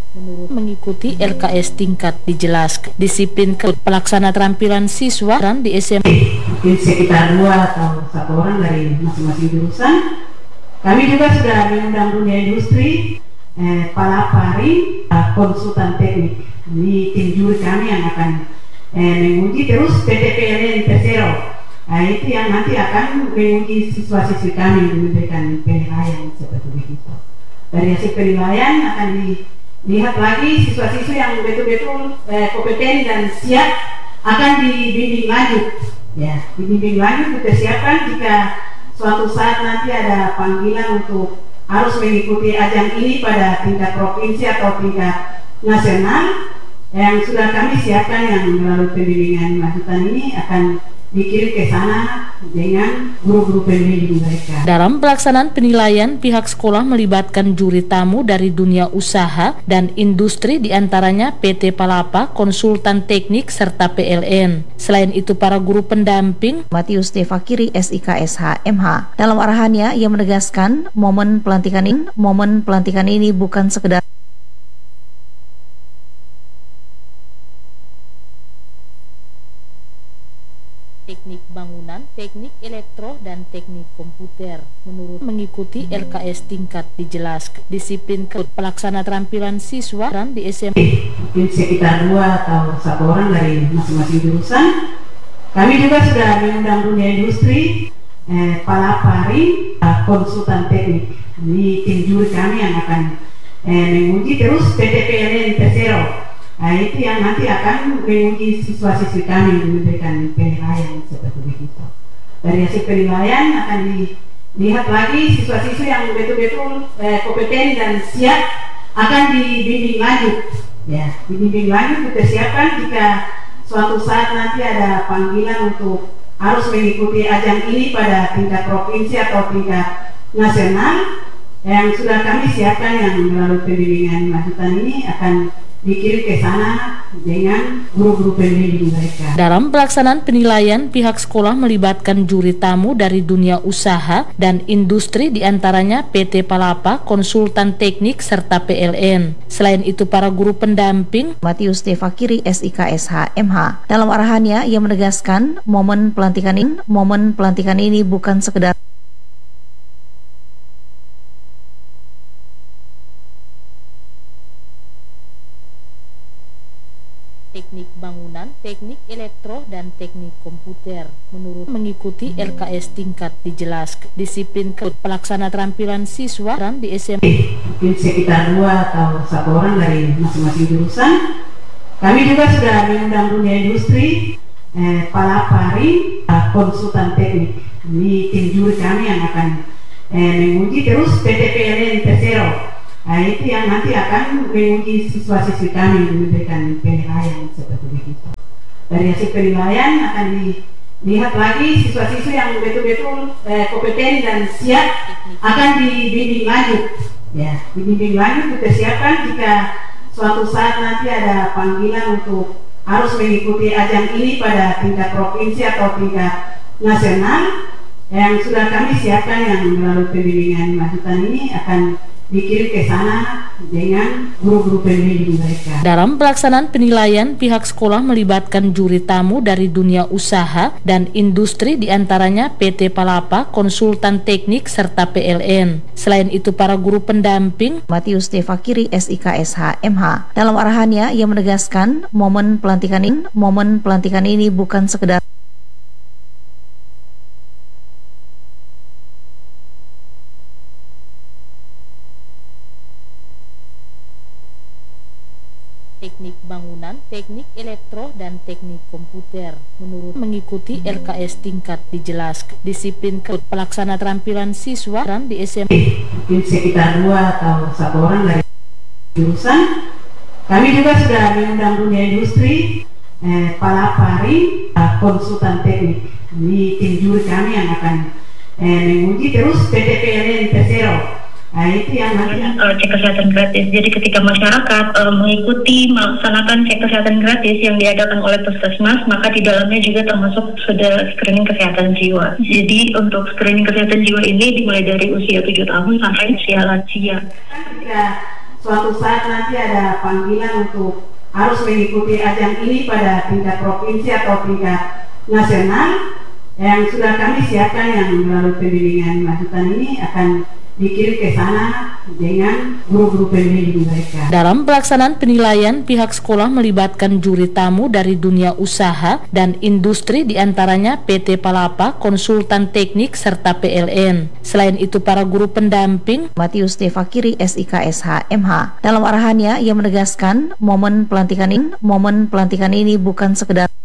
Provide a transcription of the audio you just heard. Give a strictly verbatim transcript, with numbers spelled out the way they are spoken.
Menurut mengikuti L K S tingkat dijelaskan disiplin ke pelaksana keterampilan siswa dan di S M A mungkin sekitar dua atau satu orang dari masing-masing jurusan. Kami juga sudah mengundang dunia industri, eh, palapari, eh, konsultan teknik. Ini tim juri kami yang akan eh, menguji terus P T P L N Persero. Nah, itu yang nanti akan menguji siswa-siswi kami memberikan penilaian seperti itu. Dari hasil penilaian akan dilihat lagi siswa-siswi yang betul-betul eh, kompeten dan siap akan dibimbing lanjut. Ya, dibimbing lanjut dipersiapkan jika suatu saat nanti ada panggilan untuk harus mengikuti ajang ini pada tingkat provinsi atau tingkat nasional, yang sudah kami siapkan yang melalui pembimbingan lanjutan ini akan dikirim ke sana dengan guru-guru pembimbing mereka. Dalam pelaksanaan penilaian, pihak sekolah melibatkan juri tamu dari dunia usaha dan industri, diantaranya P T Palapa, konsultan teknik, serta P L N. Selain itu, para guru pendamping Matius T. Fakiri, S I K S H M H. Dalam arahannya, ia menegaskan momen pelantikan ini, momen pelantikan ini bukan sekedar teknik bangunan, teknik elektro, dan teknik komputer. Menurut mengikuti L K S tingkat dijelaskan disiplin ke pelaksana keterampilan siswa dan di S M A mungkin sekitar dua atau satu orang dari masing-masing jurusan. Kami juga sudah mengundang dunia industri, eh, palapari, eh, konsultan teknik. Ini tim juri kami yang akan eh, menguji terus P T P L N Persero. Nah, itu yang nanti akan menguji siswa-siswi kami memberikan penilaian seperti itu. Dari hasil penilaian akan dilihat lagi siswa-siswi yang betul-betul eh, kompeten dan siap akan dibimbing lanjut. Ya, dibimbing lanjut dipersiapkan jika suatu saat nanti ada panggilan untuk harus mengikuti ajang ini pada tingkat provinsi atau tingkat nasional, yang sudah kami siapkan yang melalui pembimbingan lanjutan ini akan dikirim ke sana dengan guru-guru pembimbing mereka. Dalam pelaksanaan penilaian, pihak sekolah melibatkan juri tamu dari dunia usaha dan industri, diantaranya P T Palapa, konsultan teknik, serta P L N. Selain itu, para guru pendamping Matius T. Fakiri, S I K S H M H. Dalam arahannya, ia menegaskan momen pelantikan ini, momen pelantikan ini bukan sekedar teknik bangunan, teknik elektro, dan teknik komputer. Menurut mengikuti L K S tingkat dijelaskan disiplin ke pelaksana keterampilan siswa dan di S M A mungkin sekitar dua atau satu orang dari masing-masing jurusan. Kami juga sudah mengundang dunia industri, eh, palapari, eh, konsultan teknik. Ini tim juri kami yang akan eh, menguji terus P T P L N Persero. Nah, itu yang nanti akan menguji siswa-siswi kami memberikan penilaian seperti itu. Dari hasil penilaian akan dilihat lagi siswa-siswi yang betul-betul eh, kompeten dan siap akan dibimbing lanjut. Ya, dibimbing lanjut dipersiapkan jika suatu saat nanti ada panggilan untuk harus mengikuti ajang ini pada tingkat provinsi atau tingkat nasional, yang sudah kami siapkan yang melalui pembimbingan lanjutan ini akan dikirim ke sana dengan guru-guru pembimbing mereka. Dalam pelaksanaan penilaian, pihak sekolah melibatkan juri tamu dari dunia usaha dan industri, diantaranya P T Palapa, konsultan teknik, serta P L N. Selain itu, para guru pendamping Matius T. Fakiri, S I K S H M H. Dalam arahannya, ia menegaskan momen pelantikan ini, momen pelantikan ini bukan sekedar teknik bangunan, teknik elektro, dan teknik komputer. Menurut mengikuti L K S tingkat dijelaskan disiplin ke pelaksana keterampilan siswa dan di S M A mungkin sekitar dua atau satu orang dari jurusan. Kami juga sudah mengundang dunia industri, eh, palapari, eh, konsultan teknik. Ini tim juri kami yang akan eh, menguji terus P T P L N Persero. Nah, itu yang nanti uh, cek kesehatan gratis. Jadi ketika masyarakat uh, mengikuti melaksanakan cek kesehatan gratis yang diadakan oleh Puskesmas, maka di dalamnya juga termasuk sudah screening kesehatan jiwa. Jadi untuk screening kesehatan jiwa ini dimulai dari usia tujuh tahun sampai usia lansia. Ketika suatu saat nanti ada panggilan untuk harus mengikuti ajang ini pada tingkat provinsi atau tingkat nasional, yang sudah kami siapkan yang melalui pembimbingan lanjutan ini akan dikirim ke sana dengan guru-guru pembimbing mereka. Dalam pelaksanaan penilaian, pihak sekolah melibatkan juri tamu dari dunia usaha dan industri, diantaranya P T Palapa, konsultan teknik, serta P L N. Selain itu, para guru pendamping Matius Devakiri S I K S H M H. Dalam arahannya, ia menegaskan momen pelantikan ini, momen pelantikan ini bukan sekedar